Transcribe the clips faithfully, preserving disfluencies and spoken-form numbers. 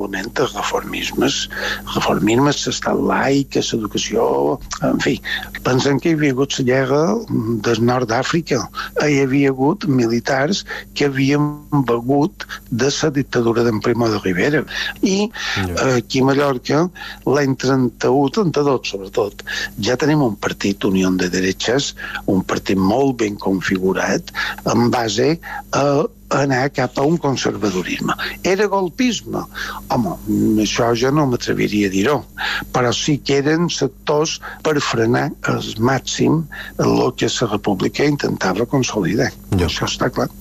simplement els reformismes. Reformismes, l'estat laic, l'educació, en fi. Pensen que hi havia hagut la guerra del nord d'Àfrica. Hi havia hagut militars que havien begut de la dictadura d'en Primo de Rivera. I aquí a Mallorca, l'any trenta-u trenta-dos, sobretot, ja tenim un partit, Unió de Derechas, un partit molt ben configurat, en base a anar cap a un conservadorisme. Era golpisme? Home, això jo no m'atreviria a dir-ho, però sí que eren sectors per frenar al màxim el que la República intentava consolidar. Ja. Això està clar.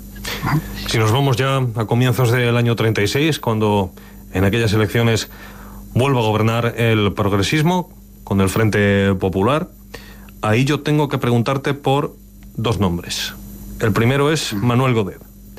Si nos vamos ya a comienzos del año treinta y seis, cuando en aquellas elecciones vuelve a gobernar el progresismo con el Frente Popular, ahí yo tengo que preguntarte por dos nombres. El primero es Manuel Godet.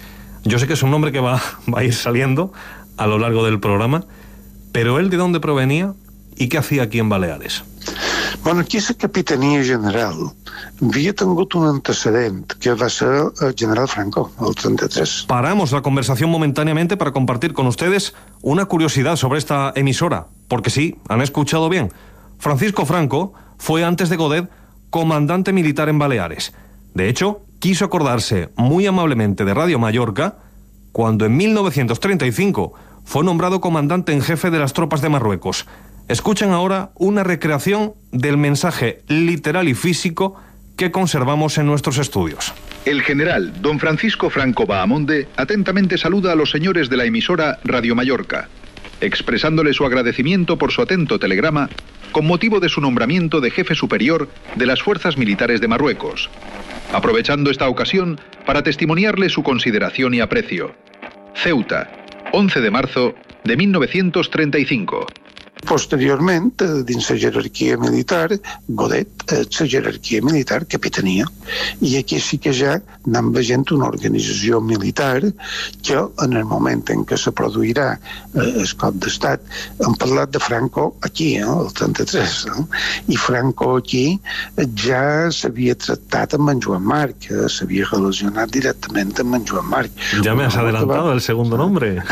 Yo sé que es un nombre que va, va a ir saliendo a lo largo del programa, pero ¿él de dónde provenía y qué hacía aquí en Baleares? Bueno, aquí la Capitania General havia tingut un antecedent, que va ser el general Franco, el treinta-tres. Paramos la conversación momentáneamente para compartir con ustedes una curiosidad sobre esta emisora, porque sí, han escuchado bien. Francisco Franco fue antes de Godet comandante militar en Baleares. De hecho, quiso acordarse muy amablemente de Radio Mallorca cuando en mil novecientos treinta y cinco fue nombrado comandante en jefe de las tropas de Marruecos. Escuchen ahora una recreación del mensaje literal y físico que conservamos en nuestros estudios. El general don Francisco Franco Bahamonde atentamente saluda a los señores de la emisora Radio Mallorca, expresándole su agradecimiento por su atento telegrama con motivo de su nombramiento de jefe superior de las fuerzas militares de Marruecos, aprovechando esta ocasión para testimoniarle su consideración y aprecio. Ceuta, once de marzo de mil novecientos treinta y cinco. Posteriorment, dins la jerarquia militar, Godet, la jerarquia militar, capitania. I aquí sí que ja anem veient una organització militar que, en el moment en què se produirà el cop d'estat, hem parlat de Franco aquí, eh, el trenta-tres, eh? I Franco aquí ja s'havia tractat amb en Joan Marc, eh? S'havia relacionat directament amb en Joan Marc. Ya me has adelantado el segundo nombre.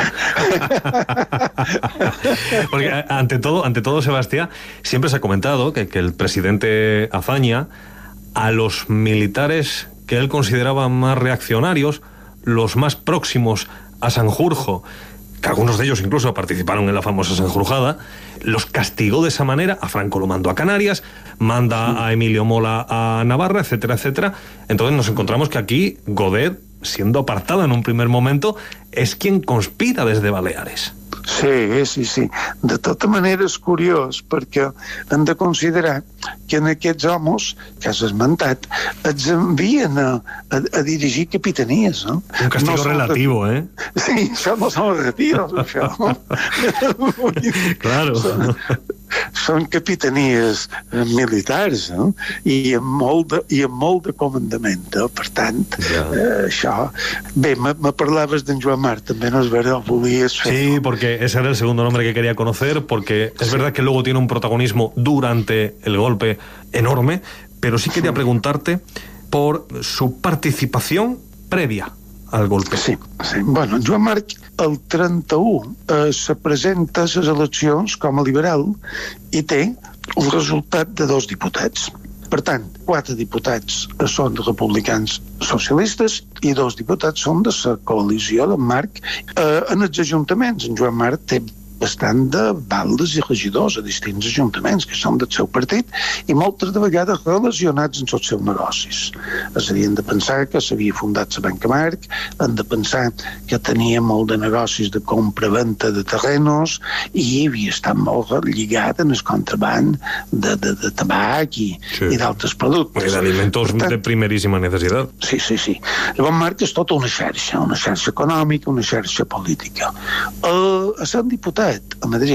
Porque ante todo, ante todo, Sebastián, siempre se ha comentado que, que el presidente Azaña, a los militares que él consideraba más reaccionarios, los más próximos a Sanjurjo, que algunos de ellos incluso participaron en la famosa Sanjurjada, los castigó de esa manera. A Franco lo mandó a Canarias, manda a Emilio Mola a Navarra, etcétera, etcétera. Entonces nos encontramos que aquí Godet, siendo apartado en un primer momento, es quien conspira desde Baleares. Sí, sí, sí. De tota manera és curiós perquè hem de considerar que en aquests homes que has esmentat els envien a, a, a dirigir capitanies, no? Un castigo no relativo, eh? Sí, això no són retiros, això. Claro. Són, són capitanies militars, no? I amb molt de, i amb molt de comandament, eh? Per tant, ja. eh, això... Bé, me, me parlaves d'en Joan Marc, també no és vera, volies fer... Sí, porque ese era el segundo nombre que quería conocer, porque es verdad que luego tiene un protagonismo durante el golpe enorme, pero sí quería preguntarte por su participación previa al golpe. Sí, sí. Bueno, Joan Marc, el trenta-u, eh, se presenta a les eleccions com a liberal i té un resultat de dos diputats. Per tant, quatre diputats són republicans socialistes i dos diputats són de la coalició d'en Marc. Eh, en els ajuntaments, en Joan Marc té bastant de baldes i regidors a distints ajuntaments que són del seu partit i moltes de vegades relacionats amb els seus negocis. És a dir, hem de pensar que s'havia fundat la Banca Marc, hem de pensar que tenia molt de negocis de compra-venta de terrenos i havia estat molt lligat en el contraband de, de, de tabac i, sí. i d'altres productes. I d'alimentos tant, de primeríssima necessitat. Sí, sí, sí. Llavors Marc és tota una xarxa, una xarxa econòmica, una xarxa política. Uh, a ser diputat a Madrid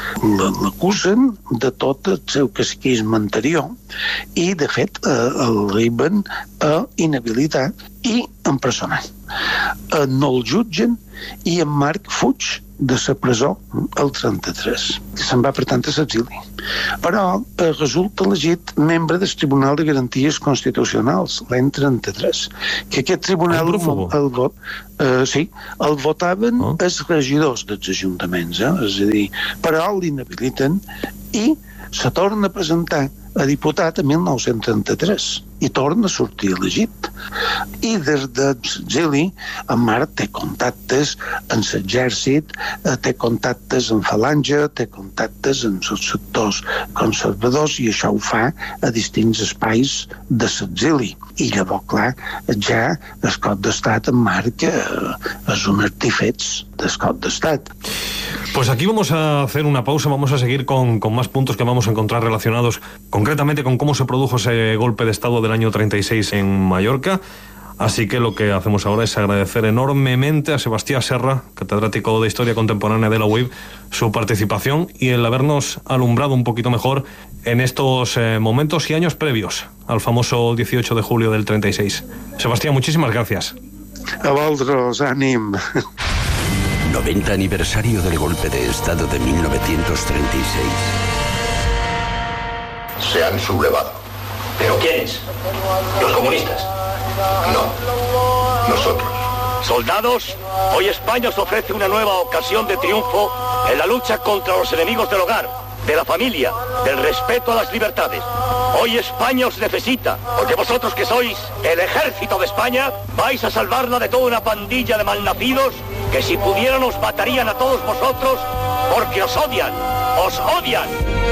l'acusen de tot el seu caciquisme anterior i, de fet, eh, l'arriben a inhabilitar i empresonar. Eh, no el jutgen i en Marc fuig de la presó el trenta-tres. Se'n va, per tant, a l'exili. Però eh, resulta elegit membre del Tribunal de Garanties Constitucionals l'any trenta-tres. Que aquest tribunal el, el, vot, eh, sí, el votaven oh. els regidors dels ajuntaments, eh? És a dir, però l'inhabiliten i se torna a presentar a diputat a mil nou-cents trenta-tres i torna a sortir elegit. I des de l'exili, en Marc té contactes en l'exèrcit, té contactes en Falange, té contactes en els sectors conservadors i això ho fa a distints espais de l'exili. I llavors, clar, ja el cop d'estat en Marc és un artífex del cop d'estat. Pues aquí vamos a hacer una pausa, vamos a seguir con, con más puntos que vamos a encontrar relacionados concretamente con cómo se produjo ese golpe de Estado del año treinta y seis en Mallorca. Así que lo que hacemos ahora es agradecer enormemente a Sebastián Serra, catedrático de Historia Contemporánea de la U I B, su participación y el habernos alumbrado un poquito mejor en estos eh, momentos y años previos al famoso dieciocho de julio del treinta y seis. Sebastián, muchísimas gracias. A vosotros, ànim. noventa aniversario del golpe de Estado de mil novecientos treinta y seis. Se han sublevado. ¿Pero quiénes? ¿Los comunistas? No, nosotros. Soldados, hoy España os ofrece una nueva ocasión de triunfo en la lucha contra los enemigos del hogar, de la familia, del respeto a las libertades. Hoy España os necesita, porque vosotros que sois el ejército de España, vais a salvarla de toda una pandilla de malnacidos que si pudieran os matarían a todos vosotros porque os odian, os odian.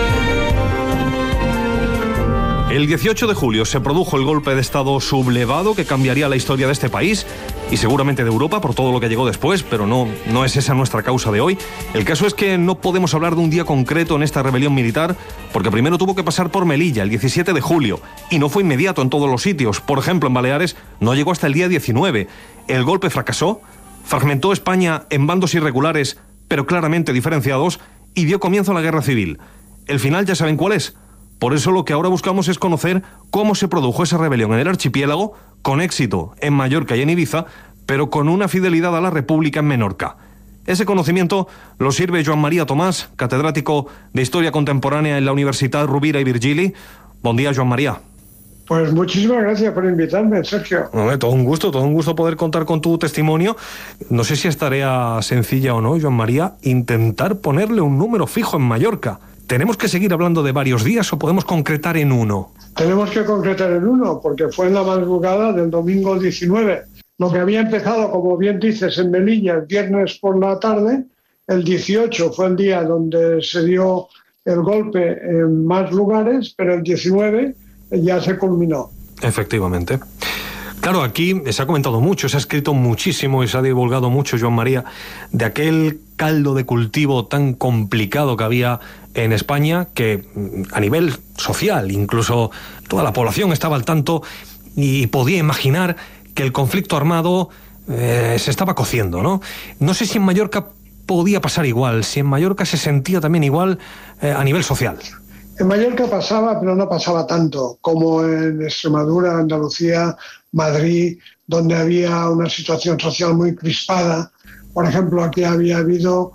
El dieciocho de julio se produjo el golpe de Estado sublevado que cambiaría la historia de este país y seguramente de Europa por todo lo que llegó después, pero no, no es esa nuestra causa de hoy. El caso es que no podemos hablar de un día concreto en esta rebelión militar porque primero tuvo que pasar por Melilla el diecisiete de julio y no fue inmediato en todos los sitios. Por ejemplo, en Baleares no llegó hasta el día diecinueve. El golpe fracasó, fragmentó España en bandos irregulares pero claramente diferenciados y dio comienzo a la guerra civil. El final ya saben cuál es. Por eso lo que ahora buscamos es conocer cómo se produjo esa rebelión en el archipiélago, con éxito en Mallorca y en Ibiza, pero con una fidelidad a la República en Menorca. Ese conocimiento lo sirve Joan María Tomás, catedrático de Historia Contemporánea en la Universitat Rovira i Virgili. Bon dia, Joan María. Pues muchísimas gracias por invitarme, Sergio. No, todo un gusto, todo un gusto poder contar con tu testimonio. No sé si es tarea sencilla o no, Joan María, intentar ponerle un número fijo en Mallorca. ¿Tenemos que seguir hablando de varios días o podemos concretar en uno? Tenemos que concretar en uno, porque fue en la madrugada del domingo diecinueve. Lo que había empezado, como bien dices, en Melilla el viernes por la tarde, el dieciocho fue el día donde se dio el golpe en más lugares, pero el diecinueve ya se culminó. Efectivamente. Claro, aquí se ha comentado mucho, se ha escrito muchísimo y se ha divulgado mucho, Joan María, de aquel caldo de cultivo tan complicado que había en España, que a nivel social, incluso toda la población estaba al tanto y podía imaginar que el conflicto armado eh, se estaba cociendo, ¿no? No sé si en Mallorca podía pasar igual, si en Mallorca se sentía también igual eh, a nivel social. En Mallorca pasaba, pero no pasaba tanto como en Extremadura, Andalucía, Madrid, donde había una situación social muy crispada. Por ejemplo, aquí había habido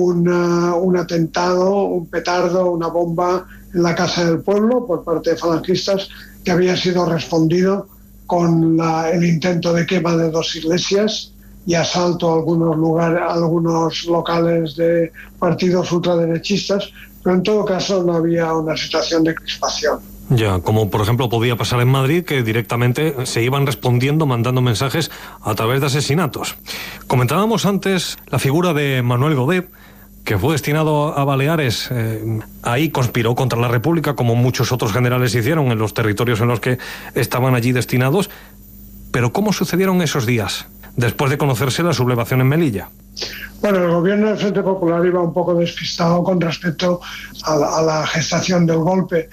una, un atentado, un petardo, una bomba en la Casa del Pueblo por parte de falangistas que había sido respondido con la, el intento de quema de dos iglesias y asalto a algunos lugares, a algunos locales de partidos ultraderechistas, pero en todo caso no había una situación de crispación. Ya, como por ejemplo podía pasar en Madrid, que directamente se iban respondiendo, mandando mensajes a través de asesinatos. Comentábamos antes la figura de Manuel Godet, que fue destinado a Baleares. Eh, ahí conspiró contra la República, como muchos otros generales hicieron en los territorios en los que estaban allí destinados. Pero ¿cómo sucedieron esos días, después de conocerse la sublevación en Melilla? Bueno, el gobierno del Frente Popular iba un poco despistado con respecto a la, a la gestación del golpe,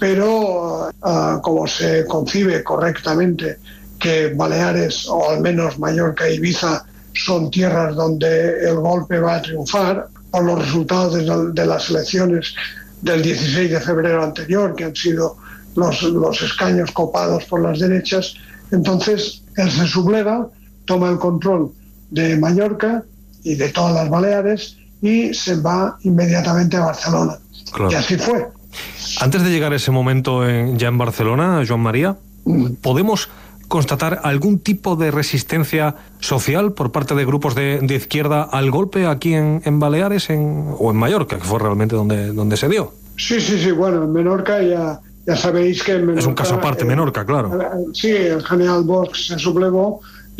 pero uh, como se concibe correctamente que Baleares, o al menos Mallorca e Ibiza, son tierras donde el golpe va a triunfar, por los resultados de, la, de las elecciones del dieciséis de febrero anterior, que han sido los, los escaños copados por las derechas. Entonces él se subleva, toma el control de Mallorca y de todas las Baleares y se va inmediatamente a Barcelona. Claro. Y así fue. Antes de llegar a ese momento en, ya en Barcelona, Joan María, ¿podemos constatar algún tipo de resistencia social por parte de grupos de, de izquierda al golpe aquí en, en Baleares en, o en Mallorca, que fue realmente donde, donde se dio? Sí, sí, sí. Bueno, en Menorca ya, ya sabéis que en Menorca... Es un caso aparte, eh, Menorca, claro. Eh, sí, el general Bosch se sublevó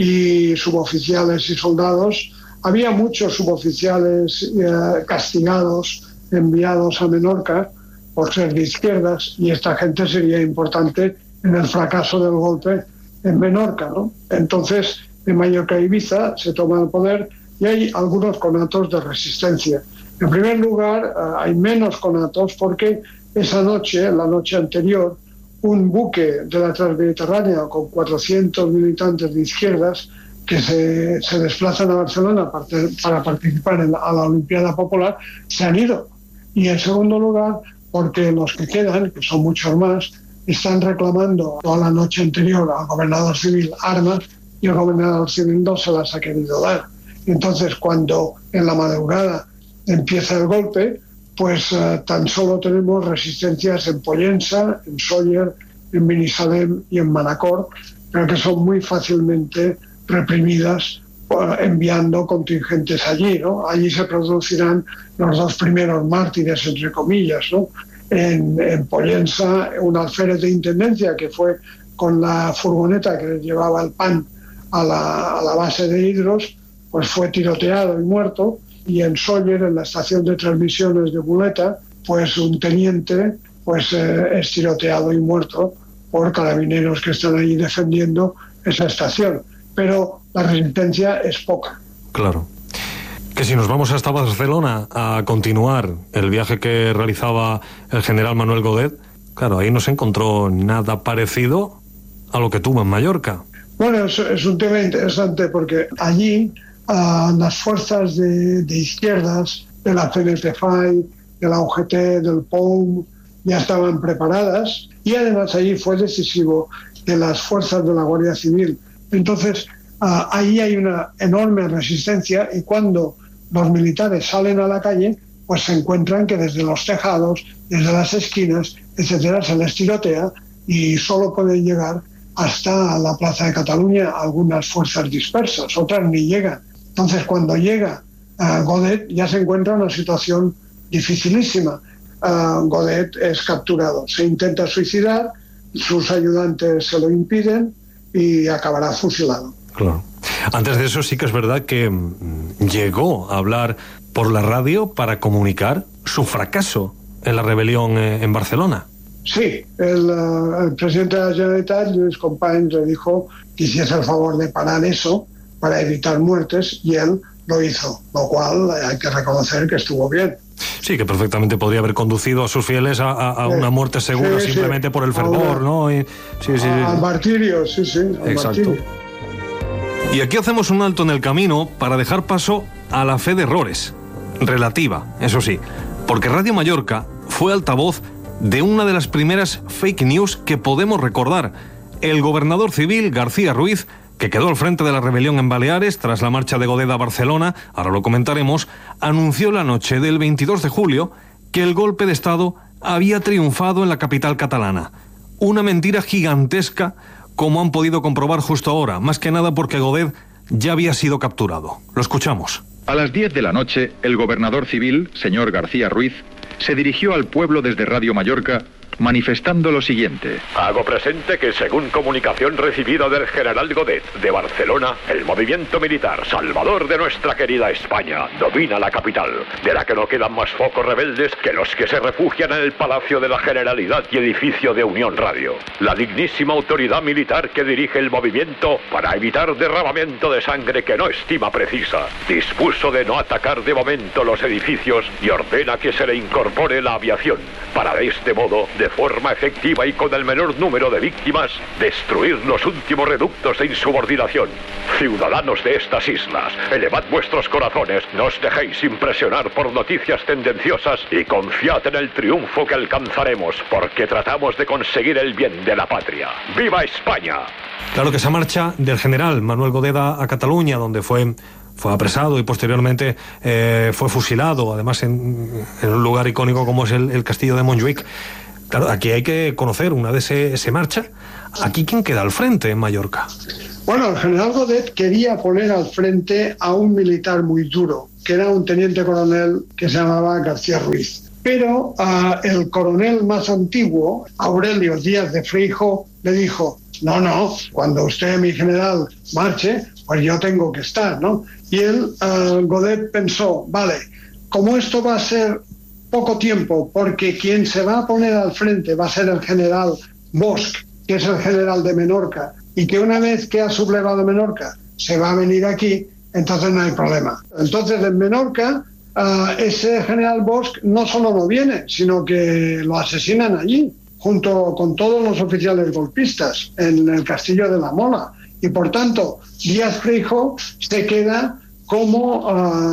y suboficiales y soldados. Había muchos suboficiales eh, castigados, enviados a Menorca por ser de izquierdas, y esta gente sería importante en el fracaso del golpe en Menorca, ¿no? Entonces, en Mallorca e Ibiza se toma el poder y hay algunos conatos de resistencia. En primer lugar, uh, hay menos conatos porque esa noche, la noche anterior, un buque de la Transmediterránea con cuatrocientos militantes de izquierdas que se, se desplazan a Barcelona para, para participar en la, a la Olimpiada Popular, se han ido. Y en segundo lugar, porque los que quedan, que son muchos más, están reclamando toda la noche anterior al gobernador civil armas y el gobernador civil no se las ha querido dar. Entonces, cuando en la madrugada empieza el golpe, pues uh, tan solo tenemos resistencias en Pollença, en Sóller, en Binissalem y en Manacor, pero que son muy fácilmente reprimidas uh, enviando contingentes allí, ¿no? Allí se producirán los dos primeros mártires, entre comillas, ¿no? En, en Pollença, un alférez de intendencia que fue con la furgoneta que llevaba el pan a la, a la base de Hidros, pues fue tiroteado y muerto. Y en Sóller, en la estación de transmisiones de Muleta, pues un teniente pues eh, es tiroteado y muerto por carabineros que están allí defendiendo esa estación. Pero la resistencia es poca. Claro. Que si nos vamos hasta Barcelona a continuar el viaje que realizaba el general Manuel Godet, claro, ahí no se encontró nada parecido a lo que tuvo en Mallorca. Bueno, es, es un tema interesante porque allí uh, las fuerzas de, de izquierdas, de la C N T F A I, de la U G T, del P O U M, ya estaban preparadas, y además allí fue decisivo de las fuerzas de la Guardia Civil. Entonces, uh, ahí hay una enorme resistencia, y cuando los militares salen a la calle, pues se encuentran que desde los tejados, desde las esquinas, etcétera, se les tirotea y solo pueden llegar hasta la Plaza de Cataluña algunas fuerzas dispersas, otras ni llegan. Entonces, cuando llega uh, Godet, ya se encuentra en una situación dificilísima. Uh, Godet es capturado, se intenta suicidar, sus ayudantes se lo impiden y acabará fusilado. Claro. Antes de eso sí que es verdad que llegó a hablar por la radio para comunicar su fracaso en la rebelión en Barcelona. Sí, el, uh, el presidente de la Generalitat, Lluís Companys, le dijo que hiciese el favor de parar eso para evitar muertes, y él lo hizo, lo cual hay que reconocer que estuvo bien. Sí, que perfectamente podría haber conducido a sus fieles a, a, a una muerte segura, sí, simplemente sí, por el fervor, ¿no? Y, sí, sí, al martirio, sí, sí. Al Exacto. Martirio. Y aquí hacemos un alto en el camino para dejar paso a la fe de errores. Relativa, eso sí, porque Radio Mallorca fue altavoz de una de las primeras fake news que podemos recordar. El gobernador civil García Ruiz, que quedó al frente de la rebelión en Baleares tras la marcha de Godet a Barcelona, ahora lo comentaremos, anunció la noche del veintidós de julio que el golpe de Estado había triunfado en la capital catalana. Una mentira gigantesca, como han podido comprobar justo ahora, más que nada porque Godet ya había sido capturado. Lo escuchamos. A las diez de la noche, el gobernador civil, señor García Ruiz, se dirigió al pueblo desde Radio Mallorca manifestando lo siguiente. Hago presente que, según comunicación recibida del general Godet de Barcelona, el movimiento militar salvador de nuestra querida España domina la capital, de la que no quedan más focos rebeldes que los que se refugian en el Palacio de la Generalidad y edificio de Unión Radio. La dignísima autoridad militar que dirige el movimiento, para evitar derramamiento de sangre que no estima precisa, dispuso de no atacar de momento los edificios y ordena que se le incorpore la aviación, para de este modo de forma efectiva y con el menor número de víctimas, destruir los últimos reductos de insubordinación. Ciudadanos de estas islas, elevad vuestros corazones, no os dejéis impresionar por noticias tendenciosas y confiad en el triunfo que alcanzaremos, porque tratamos de conseguir el bien de la patria. ¡Viva España! Claro que esa marcha del general Manuel Godeda a Cataluña, donde fue... fue apresado y posteriormente eh, fue fusilado, además en, en un lugar icónico como es el, el castillo de Montjuic. Claro, aquí hay que conocer, una vez se, se marcha, ¿aquí quién queda al frente en Mallorca? Bueno, el general Godet quería poner al frente a un militar muy duro, que era un teniente coronel que se llamaba García Ruiz. Pero uh, el coronel más antiguo, Aurelio Díaz de Freijóo, le dijo: no, no, cuando usted, mi general, marche, pues yo tengo que estar, ¿no? Y él, uh, Godet, pensó, vale, como esto va a ser poco tiempo, porque quien se va a poner al frente va a ser el general Bosch, que es el general de Menorca, y que una vez que ha sublevado Menorca se va a venir aquí, entonces no hay problema. Entonces en Menorca uh, ese general Bosch no solo no viene, sino que lo asesinan allí, junto con todos los oficiales golpistas, en el castillo de la Mola. Y por tanto, Díaz Freijóo se queda como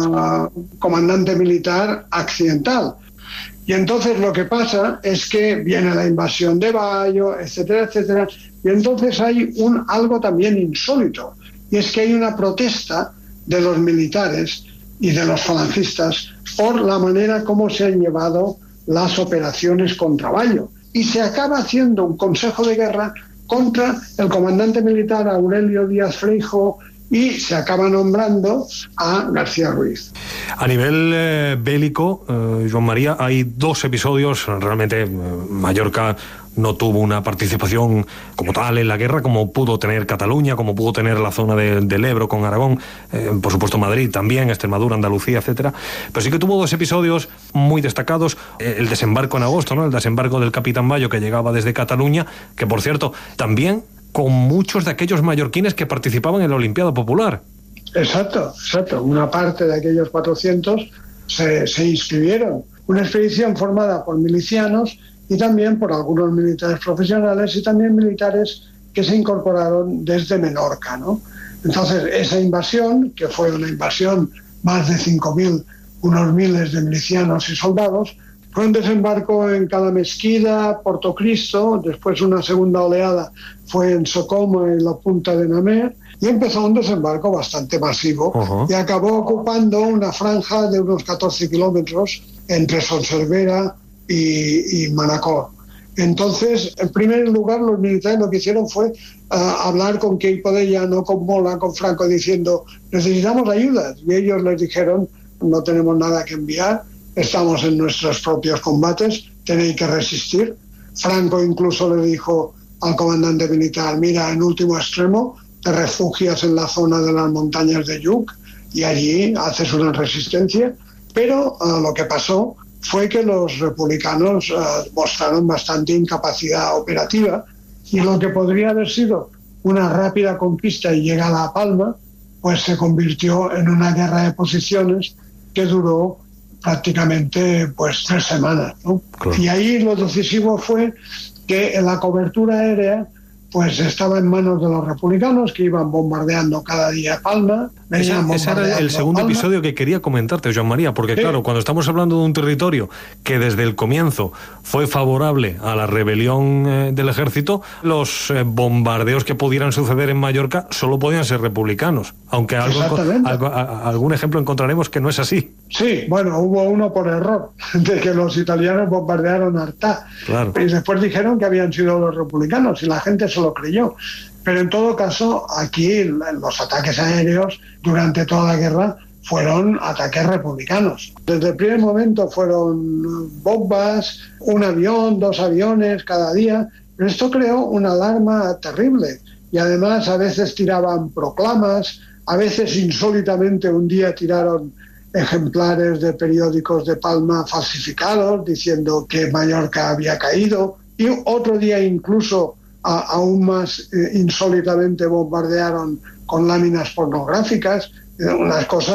uh, comandante militar accidental. Y entonces lo que pasa es que viene la invasión de Bayo, etcétera, etcétera, y entonces hay un algo también insólito, y es que hay una protesta de los militares y de los falangistas por la manera como se han llevado las operaciones contra Bayo. Y se acaba haciendo un consejo de guerra contra el comandante militar Aurelio Díaz Freijóo y se acaba nombrando a García Ruiz. A nivel eh, bélico, eh, Joan María, hay dos episodios. Realmente eh, Mallorca no tuvo una participación como tal en la guerra, como pudo tener Cataluña, como pudo tener la zona de, del Ebro con Aragón, eh, por supuesto Madrid también, Extremadura, Andalucía, etcétera. Pero sí que tuvo dos episodios muy destacados. Eh, el desembarco en agosto, ¿no? El desembarco del capitán Bayo, que llegaba desde Cataluña, que por cierto, también con muchos de aquellos mallorquines que participaban en la Olimpiada Popular. Exacto, exacto. Una parte de aquellos cuatrocientos se, se inscribieron. Una expedición formada por milicianos y también por algunos militares profesionales y también militares que se incorporaron desde Menorca, ¿no? Entonces, esa invasión, que fue una invasión más de cinco mil, unos miles de milicianos y soldados, fue un desembarco en Calamesquida, Portocristo, después una segunda oleada fue en Socoma y la Punta de Namer, y empezó un desembarco bastante masivo, uh-huh. y acabó ocupando una franja de unos catorce kilómetros entre Son-Servera y, y Manacor. Entonces, en primer lugar, los militares lo que hicieron fue uh, hablar con Queipo de Llano, con Mola, con Franco, diciendo, necesitamos ayudas. Y ellos les dijeron, no tenemos nada que enviar, estamos en nuestros propios combates, tenéis que resistir. Franco incluso le dijo al comandante militar, mira, en último extremo, te refugias en la zona de las montañas de Yuc y allí haces una resistencia. Pero uh, lo que pasó fue que los republicanos uh, mostraron bastante incapacidad operativa y lo que podría haber sido una rápida conquista y llegada a Palma, pues se convirtió en una guerra de posiciones que duró prácticamente pues tres semanas, ¿no? Claro. Y ahí lo decisivo fue que la cobertura aérea pues estaba en manos de los republicanos, que iban bombardeando cada día Palma. Ese, ese era el segundo Palma. Episodio que quería comentarte, Joan María, porque sí. Claro, cuando estamos hablando de un territorio que desde el comienzo fue favorable a la rebelión eh, del ejército, los eh, bombardeos que pudieran suceder en Mallorca solo podían ser republicanos, aunque algo, algo, a, algún ejemplo encontraremos que no es así. Sí, bueno, hubo uno por error, de que los italianos bombardearon Artà, claro. Y después dijeron que habían sido los republicanos, y la gente se lo creyó. Pero en todo caso, aquí los ataques aéreos durante toda la guerra fueron ataques republicanos. Desde el primer momento fueron bombas, un avión, dos aviones cada día, pero esto creó una alarma terrible. Y además a veces tiraban proclamas, a veces insólitamente un día tiraron ejemplares de periódicos de Palma falsificados diciendo que Mallorca había caído, y otro día incluso a, aún más eh, insólitamente bombardearon con láminas pornográficas, eh, unas cosas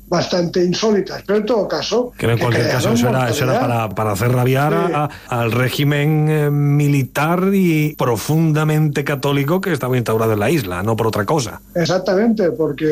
bastante insólitas, pero en todo caso... Que en cualquier caso eso era, eso era para, para hacer rabiar sí. a, al régimen eh, militar y profundamente católico que estaba instaurado en la isla, no por otra cosa. Exactamente, porque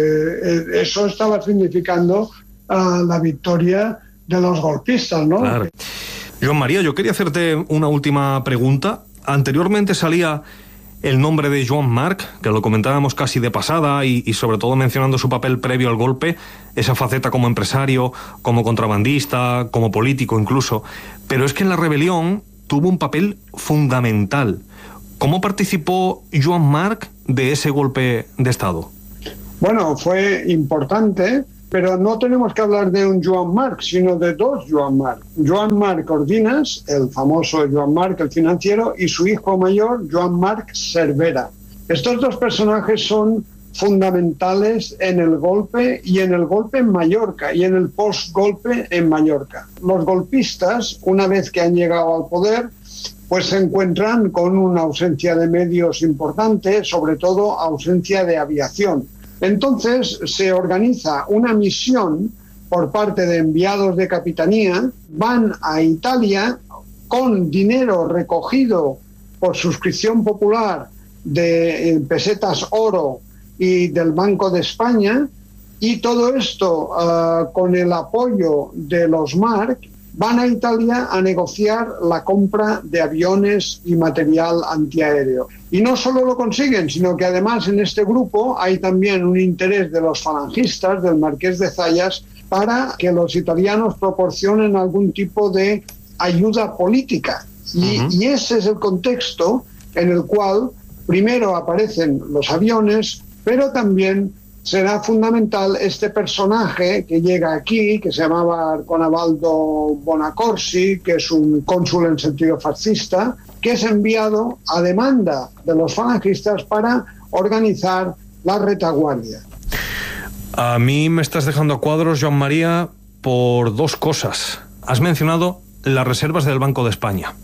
eso estaba significando uh, la victoria de los golpistas, ¿no? Claro. Joan María, yo quería hacerte una última pregunta. Anteriormente salía el nombre de Joan Marc, que lo comentábamos casi de pasada y, y sobre todo mencionando su papel previo al golpe, esa faceta como empresario, como contrabandista, como político incluso. Pero es que en la rebelión tuvo un papel fundamental. ¿Cómo participó Joan Marc de ese golpe de Estado? Bueno, fue importante, pero no tenemos que hablar de un Joan Marc, sino de dos Joan Marc. Joan Marc Ordinas, el famoso Joan Marc, el financiero, y su hijo mayor, Joan Marc Cervera. Estos dos personajes son fundamentales en el golpe y en el golpe en Mallorca y en el post-golpe en Mallorca. Los golpistas, una vez que han llegado al poder, pues se encuentran con una ausencia de medios importante, sobre todo ausencia de aviación. Entonces se organiza una misión por parte de enviados de capitanía, van a Italia con dinero recogido por suscripción popular de pesetas oro y del Banco de España, y todo esto uh, con el apoyo de los Marc, van a Italia a negociar la compra de aviones y material antiaéreo. Y no solo lo consiguen, sino que además en este grupo hay también un interés de los falangistas, del Marqués de Zayas, para que los italianos proporcionen algún tipo de ayuda política. Y, uh-huh. y ese es el contexto en el cual primero aparecen los aviones, pero también será fundamental este personaje que llega aquí, que se llamaba Arconabaldo Bonacorsi, que es un cónsul en sentido fascista, que es enviado a demanda de los falangistas para organizar la retaguardia. A mí me estás dejando a cuadros, Joan María, por dos cosas. Has mencionado las reservas del Banco de España,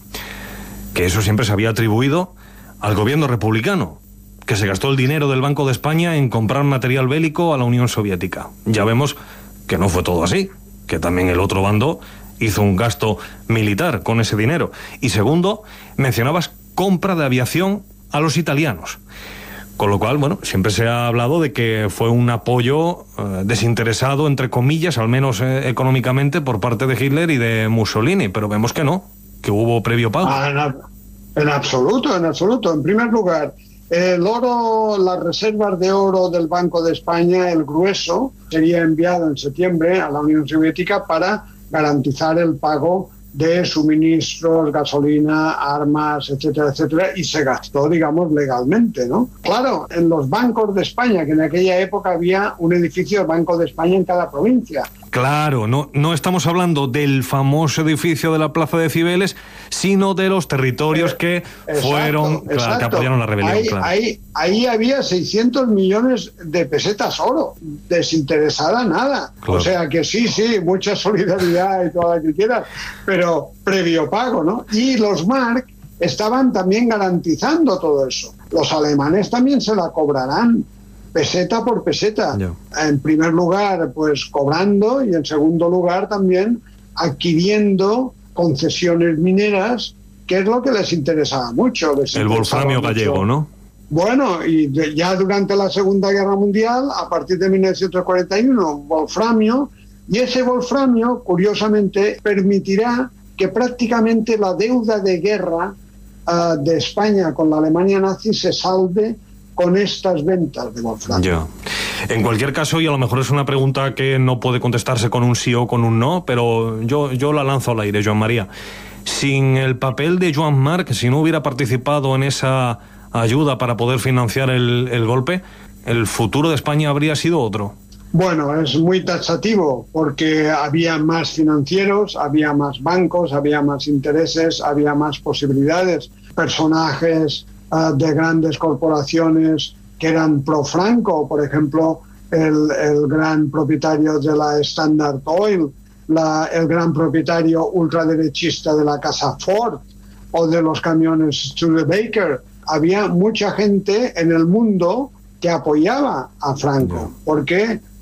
que eso siempre se había atribuido al gobierno republicano, que se gastó el dinero del Banco de España en comprar material bélico a la Unión Soviética. Ya vemos que no fue todo así, que también el otro bando hizo un gasto militar con ese dinero. Y segundo, mencionabas compra de aviación a los italianos. Con lo cual, bueno, siempre se ha hablado de que fue un apoyo eh, desinteresado, entre comillas, al menos eh, económicamente, por parte de Hitler y de Mussolini, pero vemos que no, que hubo previo pago. Ah, no, en absoluto, en absoluto. En primer lugar, el oro, las reservas de oro del Banco de España, el grueso, sería enviado en septiembre a la Unión Soviética para garantizar el pago de suministros, gasolina, armas, etcétera, etcétera, y se gastó, digamos, legalmente, ¿no? Claro, en los bancos de España, que en aquella época había un edificio del Banco de España en cada provincia. Claro, no, no estamos hablando del famoso edificio de la Plaza de Cibeles, sino de los territorios que exacto, fueron, claro, exacto. que apoyaron la rebelión. Ahí, claro. ahí, ahí había seiscientos millones de pesetas oro, desinteresada nada. Claro. O sea que sí, sí, mucha solidaridad y toda la que quieras, pero previo pago, ¿no? Y los Marc estaban también garantizando todo eso. Los alemanes también se la cobrarán, peseta por peseta. Yeah. En primer lugar, pues cobrando, y en segundo lugar también adquiriendo concesiones mineras, que es lo que les interesaba mucho. Les el wolframio gallego, ¿no? Bueno, y de, ya durante la Segunda Guerra Mundial, a partir de mil novecientos cuarenta y uno, wolframio, y ese wolframio, curiosamente, permitirá que prácticamente la deuda de guerra uh, de España con la Alemania nazi se salde con estas ventas de wolframio. Ya. En cualquier caso, y a lo mejor es una pregunta que no puede contestarse con un sí o con un no, pero yo, yo la lanzo al aire, Joan María. Sin el papel de Joan Marc, si no hubiera participado en esa ayuda para poder financiar el, el golpe, ¿el futuro de España habría sido otro? Bueno, es muy taxativo, porque había más financieros, había más bancos, había más intereses, había más posibilidades, personajes uh, de grandes corporaciones que eran pro-Franco, por ejemplo, el, el gran propietario de la Standard Oil, la, el gran propietario ultraderechista de la casa Ford o de los camiones Studebaker. Había mucha gente en el mundo que apoyaba a Franco, porque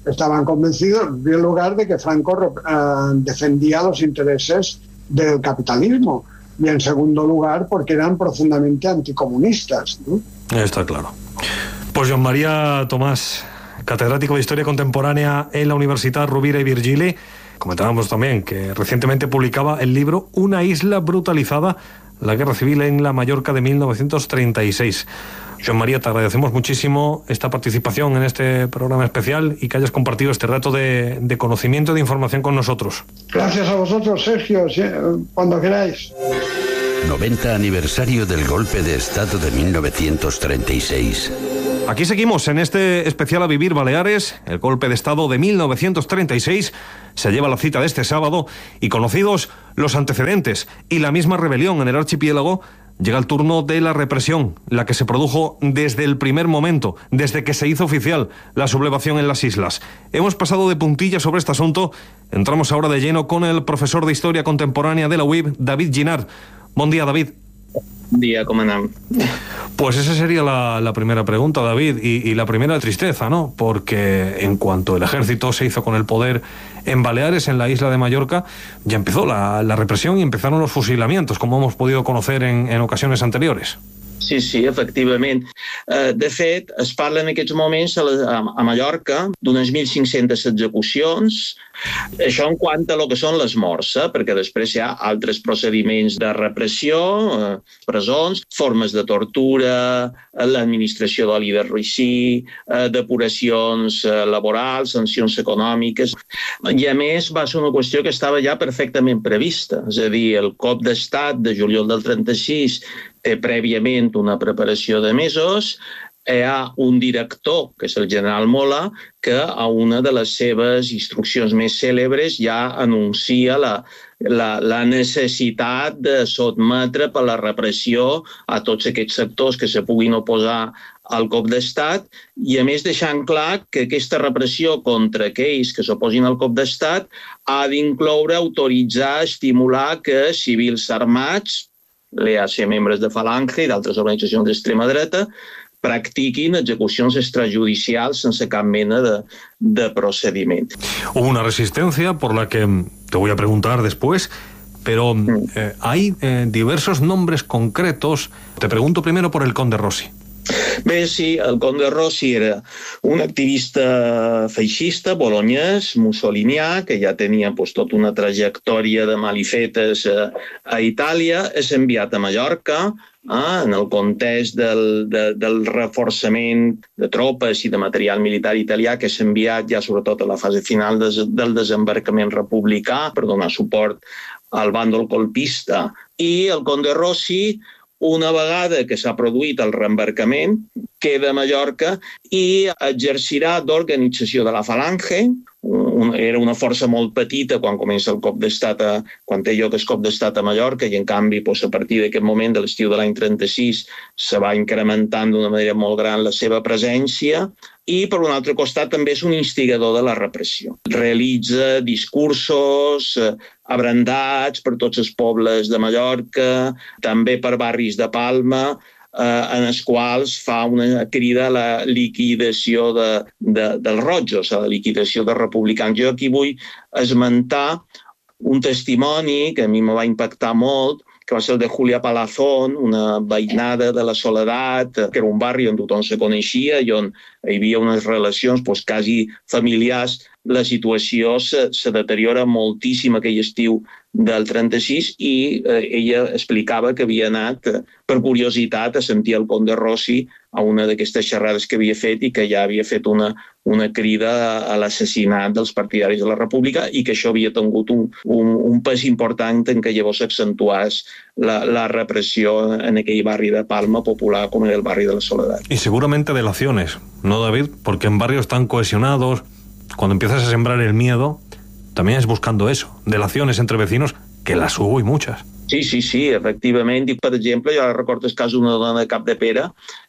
estaban convencidos, en primer lugar, de que Franco eh, defendía los intereses del capitalismo y, en segundo lugar, porque eran profundamente anticomunistas, ¿no? Está claro. Pues Joan María Tomàs, catedrático de Historia Contemporánea en la Universidad Rovira i Virgili, comentábamos también que recientemente publicaba el libro Una isla brutalizada, la guerra civil en la Mallorca de mil novecientos treinta y seis. Joan María, te agradecemos muchísimo esta participación en este programa especial y que hayas compartido este rato de, de conocimiento y de información con nosotros. Gracias a vosotros, Sergio, cuando queráis. noventa aniversario del golpe de Estado de mil novecientos treinta y seis. Aquí seguimos en este especial A Vivir Baleares. El golpe de Estado de mil novecientos treinta y seis se lleva la cita de este sábado y, conocidos los antecedentes y la misma rebelión en el archipiélago, llega el turno de la represión, la que se produjo desde el primer momento, desde que se hizo oficial la sublevación en las islas. Hemos pasado de puntilla sobre este asunto. Entramos ahora de lleno con el profesor de Historia Contemporánea de la U I B, David Ginard. Bon dia, David. Bon dia, com anem? Pues esa sería la, la primera pregunta, David, y, y la primera tristeza, ¿no? Porque en cuanto el ejército se hizo con el poder en Baleares, en la isla de Mallorca, ya empezó la, la represión y empezaron los fusilamientos, como hemos podido conocer en, en ocasiones anteriores. Sí, sí, efectivament. De fet, es parla en aquests moments a, la, a Mallorca d'unes mil cinc-centes execucions. Això en quant a lo que són les morts, eh? Perquè després hi ha altres procediments de repressió, eh, presons, formes de tortura, l'administració d'oli de roïsí, eh, depuracions eh, laborals, sancions econòmiques. I a més va ser una qüestió que estava ja perfectament prevista. És a dir, el cop d'estat de juliol del trenta-sis té prèviament una preparació de mesos. Hi ha un director, que és el general Mola, que a una de les seves instruccions més cèlebres ja anuncia la, la, la necessitat de sotmetre per la repressió a tots aquests sectors que se puguin oposar al cop d'estat i, a més, deixant clar que aquesta repressió contra aquells que s'oposin al cop d'estat ha d'incloure, autoritzar, estimular que civils armats, l'E A C, membres de Falange i d'altres organitzacions d'extrema dreta, practiquin execucions extrajudicials sense cap mena de, de procediment. Hubo una resistencia por la que te voy a preguntar después, pero eh, hay eh, diversos nombres concretos. Te pregunto primero por el conde Rossi. Bé, sí, el conde Rossi era un activista feixista, bolonyès, mussolinià, que ja tenia pues, tota una trajectòria de malifetes a, a Itàlia. És enviat a Mallorca, eh, en el context del, de, del reforçament de tropes i de material militar italià, que s'ha enviat ja sobretot a la fase final des, del desembarcament republicà per donar suport al bàndol colpista. I el conde Rossi, una vegada que s'ha produït el reembarcament, queda a Mallorca i exercirà d'organització de la Falange. Era una força molt petita quan comença el cop d'estat, a, quan té lloc el cop d'estat a Mallorca, i en canvi doncs, a partir d'aquest moment, de l'estiu de l'any trenta-sis, se va incrementant d'una manera molt gran la seva presència. I, per un altre costat, també és un instigador de la repressió. Realitza discursos eh, abrandats per tots els pobles de Mallorca, també per barris de Palma, eh, en els quals fa una crida a la liquidació de, de, dels rojos, a la liquidació dels republicans. Jo aquí vull esmentar un testimoni que a mi me va impactar molt, que va ser el de Julia Palazón, una veïnada de la Soledat, que era un barri on tothom se coneixia i on hi havia unes relacions pues, quasi familiars. La situació se, se deteriora moltíssim aquell estiu del trenta-sis i eh, ella explicava que havia anat eh, per curiositat a sentir el conde Rossi a una d'aquestes xerrades que havia fet i que ja havia fet una, una crida a l'assassinat dels partidaris de la República i que això havia tingut un, un, un pes important en què llavors s'accentués la, la repressió en aquell barri de Palma popular com era el barri de la Soledat. Y seguramente delaciones, ¿no, David? Porque en barrios tan cohesionados, cuando empiezas a sembrar el miedo, también es buscando eso, delaciones entre vecinos, que las hubo y muchas. Sí, sí, sí, efectivament. I, per exemple, jo recordo el cas d'una dona de Capdepera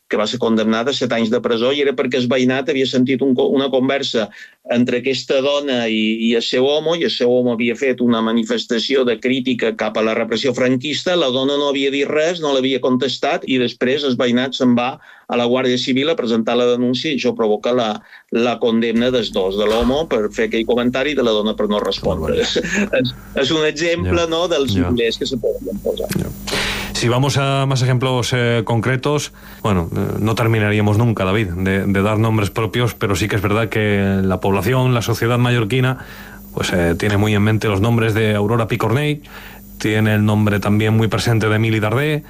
que va ser condemnat a set anys de presó, i era perquè el veïnat havia sentit un, una conversa entre aquesta dona i, i el seu home, i el seu home havia fet una manifestació de crítica cap a la repressió franquista, la dona no havia dit res, no l'havia contestat, i després el veïnat se'n va a la Guàrdia Civil a presentar la denúncia, i això provoca la, la condemna dels dos, de l'home per fer aquell comentari i de la dona per no respondre. És, és un exemple, yeah. no, dels yeah. milers que se poden posar. Yeah. Si vamos a más ejemplos eh, concretos, bueno, eh, no terminaríamos nunca, David, de, de dar nombres propios, pero sí que es verdad que la población, la sociedad mallorquina, pues eh, tiene muy en mente los nombres de Aurora Picornell, tiene el nombre también muy presente de Emili Dardé, eh,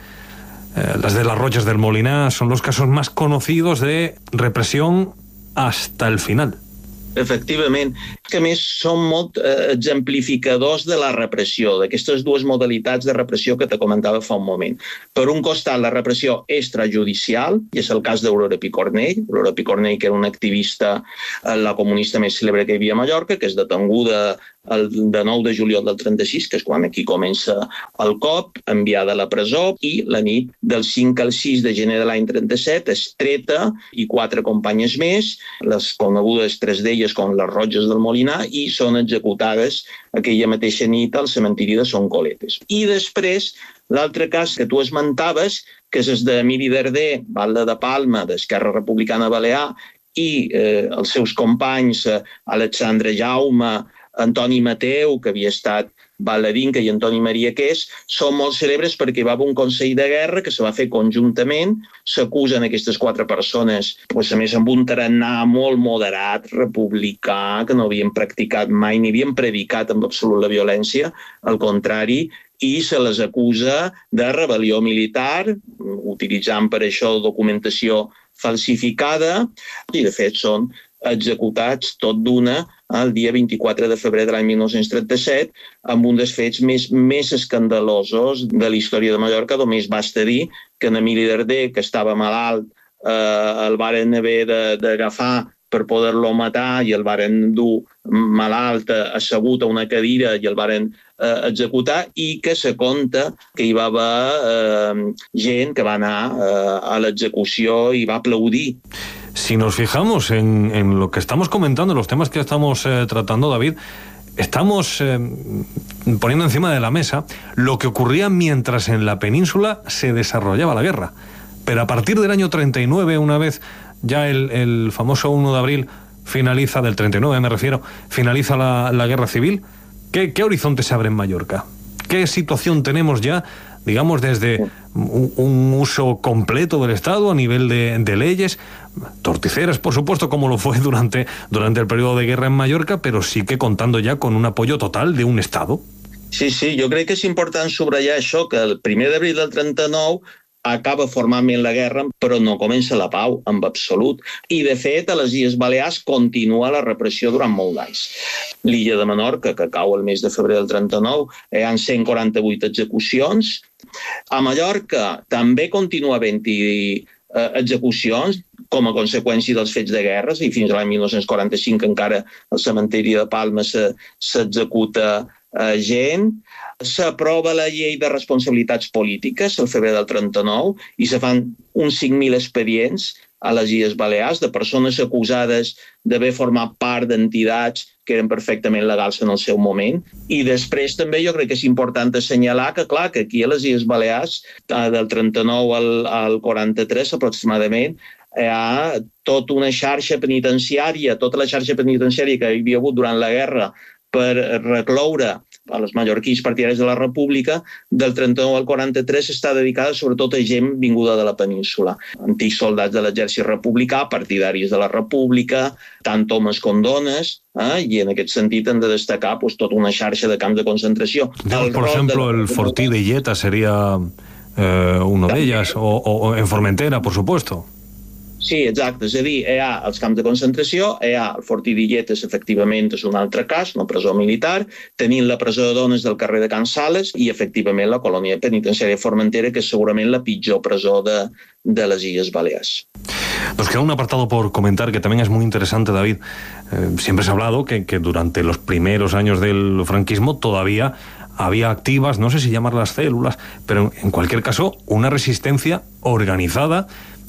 las de las Roches del Molinar, son los casos más conocidos de represión hasta el final. Efectivament, que a més són molt eh, exemplificadors de la repressió, d'aquestes dues modalitats de repressió que te comentava fa un moment. Per un costat, la repressió extrajudicial, i és el cas d'Aurora Picornell. Aurora Picornell, que era una activista, la comunista més cèlebre que hi havia a Mallorca, que és detenguda el de nou de juliol del trenta-sis, que és quan aquí comença el cop, enviada a la presó, i la nit del cinc al sis de gener de l'any trenta-set és treta, i quatre companyes més, les conegudes tres d'elles com les Roges del Molinar, i són executades aquella mateixa nit al cementiri de Son Coletes. I després, l'altre cas que tu esmentaves, que és el d'Emili Dardé, batlle de Palma, d'Esquerra Republicana Balear, i eh, els seus companys, eh, Alexandre Jaume, Antoni Mateu, que havia estat Baladinca, i Antoni Maria Qués, són molt cèlebres perquè hi va haver un Consell de Guerra que se va fer conjuntament, s'acusen aquestes quatre persones, doncs, a més amb un tarannà molt moderat, republicà, que no havien practicat mai ni havien predicat amb absolut la violència, al contrari, i se les acusa de rebel·lió militar, utilitzant per això documentació falsificada, i de fet són executats tot d'una el dia vint-i-quatre de febrer de l'any mil nou-cents trenta-set, amb un dels fets més, més escandalosos de la història de Mallorca. Només basta dir que en Emili Dardé, que estava malalt, eh, el varen haver d'agafar per poder-lo matar, i el varen dur malalt, assegut a una cadira, i el varen eh, executar, i que se conta que hi va haver eh, gent que va anar eh, a l'execució i va aplaudir. Si nos fijamos en, en lo que estamos comentando, los temas que estamos eh, tratando, David, estamos eh, poniendo encima de la mesa lo que ocurría mientras en la península se desarrollaba la guerra. Pero a partir del año treinta y nueve, una vez ya el, el famoso uno de abril finaliza, del treinta y nueve me refiero, finaliza la, la guerra civil, ¿qué, ¿qué horizonte se abre en Mallorca? ¿Qué situación tenemos ya, digamos, desde un, un uso completo del Estado a nivel de, de leyes, torticeras, por supuesto, como lo fue durante, durante el periodo de guerra en Mallorca, pero sí que contando ya con un apoyo total de un Estado? Sí, sí, jo crec que és important subratllar això, que el primer d'abril del trenta-nou acaba formalment la guerra, però no comença la pau, en absolut. I, de fet, a les Illes Balears continua la repressió durant molts anys. L'illa de Menorca, que cau el mes de febrer del trenta-nou, hi ha cent quaranta-vuit execucions. A Mallorca també continua havent-hi eh, execucions com a conseqüència dels fets de guerra, i fins a l'any mil nou-cents quaranta-cinc encara al cementiri de Palma s'executa eh, gent. S'aprova la llei de responsabilitats polítiques el febrer del trenta-nou i se fan uns cinc mil expedients a les Illes Balears de persones acusades d'haver format part d'entitats que eren perfectament legals en el seu moment. I després també jo crec que és important assenyalar que, clar, que aquí a les Illes Balears, del trenta-nou al, al quaranta-tres aproximadament, hi ha tota una xarxa penitenciària, tota la xarxa penitenciària que hi havia hagut durant la guerra per recloure a les mallorquins partidaris de la República, del trenta-nou al quaranta-tres està dedicada sobretot a gent vinguda de la península. Antics soldats de l'exèrcit republicà, partidaris de la República, tant homes com dones, eh? I en aquest sentit hem de destacar pues, tota una xarxa de camps de concentració. Digamos, por ejemplo, el Fortí de Illeta sería eh, uno de ellas, o, o en Formentera, por supuesto. Sí, exacte. És a dir, hi ha els camps de concentració, hi ha el Fortí d'Illetes, efectivament, és un altre cas, una presó militar, tenim la presó de dones del carrer de Can Sales i, efectivament, la colònia penitenciària Formentera, que és segurament la pitjor presó de, de les Illes Balears. Nos queda un apartado por comentar que también es muy interesante, David. Eh, siempre se ha hablado que, que durante los primeros años del franquismo todavía había activas, no sé si llamarlas células, pero en cualquier caso, una resistencia organizada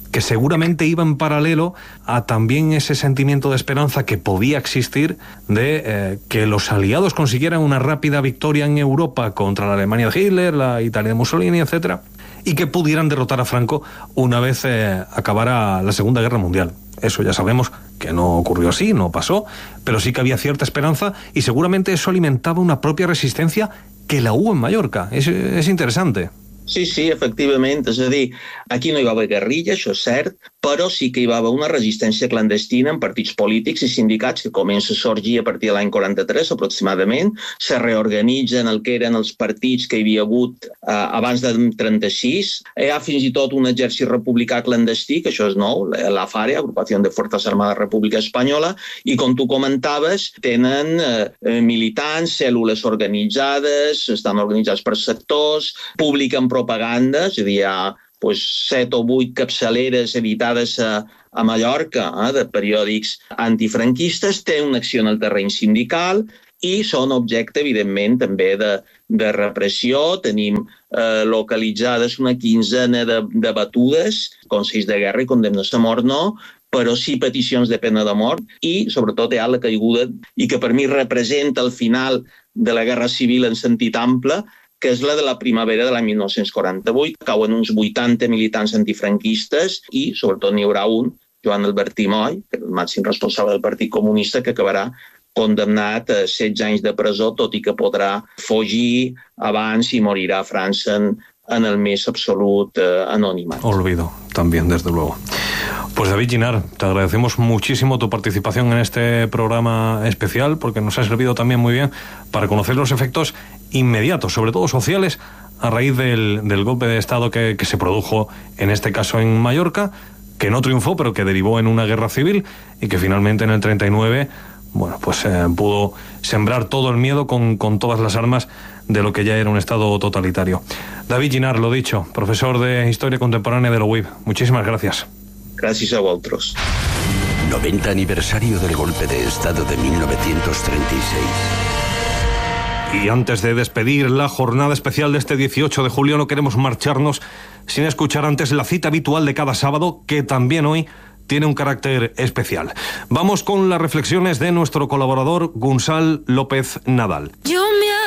que seguramente iba en paralelo a también ese sentimiento de esperanza que podía existir de eh, que los aliados consiguieran una rápida victoria en Europa contra la Alemania de Hitler, la Italia de Mussolini, etcétera, y que pudieran derrotar a Franco una vez eh, acabara la Segunda Guerra Mundial. Eso ya sabemos que no ocurrió así, no pasó, pero sí que había cierta esperanza y seguramente eso alimentaba una propia resistencia que la hubo en Mallorca. És, és interessant. Sí, sí, efectivament. És a dir, aquí no hi va haver guerrilla, això és cert, però sí que hi va haver una resistència clandestina en partits polítics i sindicats que comença a sorgir a partir de l'any quaranta-tres aproximadament, se reorganitzen el que eren els partits que hi havia hagut eh, abans del trenta-sis. Hi ha fins i tot un exèrcit republicà clandestí, que això és nou, la FARE, Agrupació de Fuerzas Armadas República Espanyola, i com tu comentaves, tenen eh, militants, cèl·lules organitzades, estan organitzats per sectors, publiquen propaganda, és a dir, hi ha pues, set o vuit capçaleres editades a, a Mallorca eh, de periòdics antifranquistes, té una acció en el terreny sindical i són objecte, evidentment, també de, de repressió. Tenim eh, localitzades una quinzena de, de batudes, consells de guerra i condemnes a mort no, però sí peticions de pena de mort i, sobretot, hi ha la caiguda i que per mi representa el final de la Guerra Civil en sentit ample, que és la de la primavera de l'any mil nou-cents quaranta-vuit. Cauen uns vuitanta militants antifranquistes i, sobretot, n'hi haurà un, Joan Albertí Moll, que és el màxim responsable del Partit Comunista, que acabarà condemnat a setze anys de presó, tot i que podrà fugir abans i morirà a França en, en el més absolut eh, anonimat. Olvido, también, desde luego. Pues David Ginar, te agradecemos muchísimo tu participación en este programa especial porque nos ha servido también muy bien para conocer los efectos inmediatos, sobre todo sociales, a raíz del, del golpe de Estado que, que se produjo en este caso en Mallorca, que no triunfó pero que derivó en una guerra civil y que finalmente en el treinta y nueve bueno, pues eh, pudo sembrar todo el miedo con, con todas las armas de lo que ya era un Estado totalitario. David Ginar, lo dicho, profesor de Historia Contemporánea de la U I B, muchísimas gracias. Gràcies a vosaltres. noventa aniversario del golpe de Estado de mil novecientos treinta y seis. Y antes de despedir la jornada especial de este dieciocho de julio, no queremos marcharnos sin escuchar antes la cita habitual de cada sábado, que también hoy tiene un carácter especial. Vamos con las reflexiones de nuestro colaborador Gonçal López Nadal. Yo